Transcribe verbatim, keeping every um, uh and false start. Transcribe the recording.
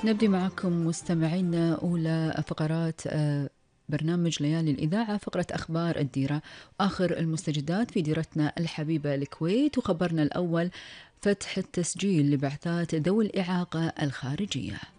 نبدي معكم مستمعينا أولى فقرات آه، برنامج ليالي الإذاعة، فقرة أخبار الديرة، آخر المستجدات في ديرتنا الحبيبة الكويت. وخبرنا الأول فتح التسجيل لبعثات ذوي الإعاقة الخارجية.